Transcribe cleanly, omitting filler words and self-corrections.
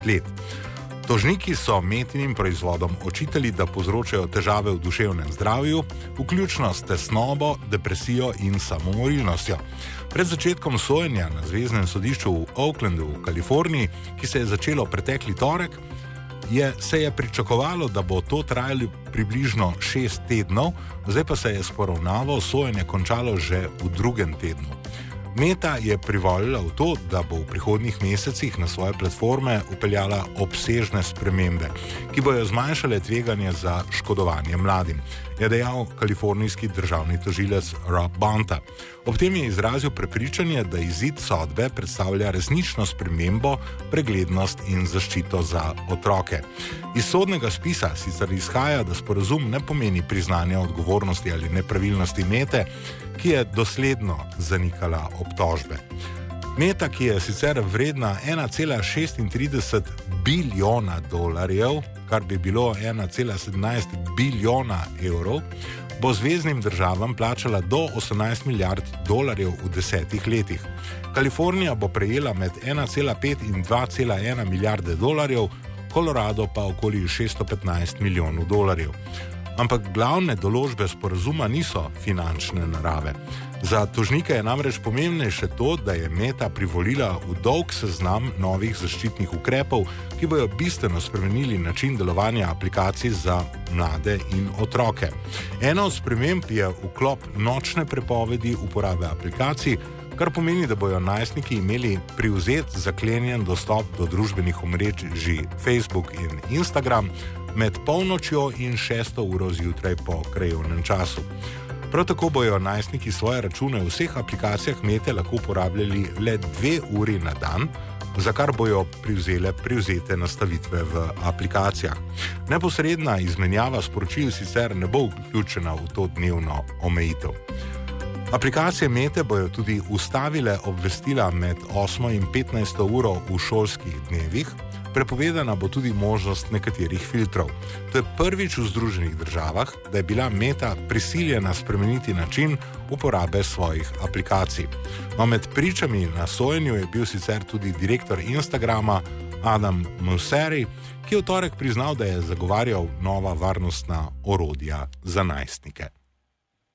let. Tožniki so Metinim proizvodom očitali, da povzročajo težave v duševnem zdravju, vključno s tesnobo, depresijo in samomorilnostjo. Pred začetkom sojenja na zveznem sodišču v Oaklandu v Kaliforniji, ki se je začelo pretekli torek, se je pričakovalo, da bo to trajalo približno 6 tednov, zdaj pa se je s poravnavo sojenje končalo že v drugem tednu. Meta je privolila v to, da bo v prihodnjih mesecih na svoje platforme upeljala obsežne spremembe, ki bojo zmanjšale tveganje za škodovanje mladim, je dejal kalifornijski državni tožilec Rob Bonta. Ob tem je izrazil prepričanje, da izid sodbe predstavlja resnično spremembo, preglednost in zaščito za otroke. Iz sodnega spisa sicer izhaja, da sporazum ne pomeni priznanja odgovornosti ali nepravilnosti Mete, ki je dosledno zanikala obtožbe. Meta, ki je sicer vredna 1,36 bilijona dolarjev, kar bi bilo 1,17 bilijona evrov, bo zveznim državam plačala do 18 milijard dolarjev v 10 letih. Kalifornija bo prejela med 1,5 in 2,1 milijarde dolarjev, Colorado pa okoli 615 milijonov dolarjev. Ampak glavne določbe sporazuma niso finančne narave. Za tožnike je namreč pomembnejše to, da je Meta privolila v dolg seznam novih zaščitnih ukrepov, ki bojo bistveno spremenili način delovanja aplikacij za mlade in otroke. Ena od sprememb je vklop nočne prepovedi uporabe aplikacij, kar pomeni, da bojo najstniki imeli privzet zaklenjen dostop do družbenih omrežij Facebook in Instagram med polnočjo in 6. uro zjutraj po krajevnem času. Prav tako bojo najstniki svoje račune v vseh aplikacijah Mete lahko uporabljali le 2 uri na dan, za kar bojo privzete nastavitve v aplikacijah. Neposredna izmenjava sporočil sicer ne bo vključena v to dnevno omejitev. Aplikacije Mete bojo tudi ustavile obvestila med 8. in 15. uro v šolskih dnevih, prepovedana bo tudi možnost nekaterih filtrov. To je prvič v Združenih državah, da je bila Meta prisiljena spremeniti način uporabe svojih aplikacij. No, med pričami na sojenju je bil sicer tudi direktor Instagrama Adam Mosseri, ki je v torek priznal, da je zagovarjal nova varnostna orodja za najstnike.